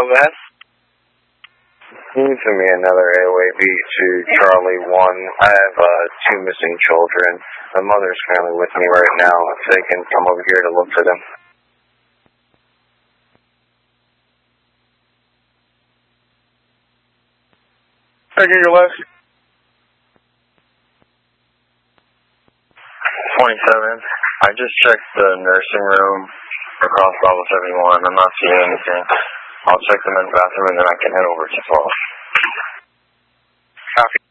Hello, man. Can you send me another AOAB to Charlie 1? I have 2 missing children. My mother's currently with me right now. If they can come over here to look for them. Can I get your last? 27. I just checked the nursing room across Bravo 71. I'm not seeing anything. I'll check the men's bathroom and then I can head over to 12. Copy.